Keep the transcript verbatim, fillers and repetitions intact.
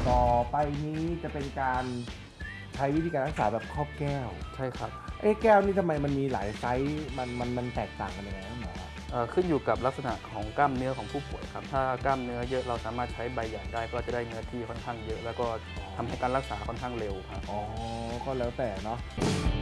ต่อไปนี้จะเป็นการใช้วิธีการรักษาแบบครอบแก้วใช่ครับเอ้แก้วนี่ทำไมมันมีหลายไซส์มันมันมันแตกต่างกันยังไงครับหมอเอ่อขึ้นอยู่กับลักษณะของกล้ามเนื้อของผู้ป่วยครับถ้ากล้ามเนื้อเยอะเราสามารถใช้ใบใหญ่ได้ก็จะได้เนื้อที่ค่อนข้างเยอะแล้วก็ทำให้การรักษาค่อนข้างเร็วครับอ๋อก็แล้วแต่เนาะ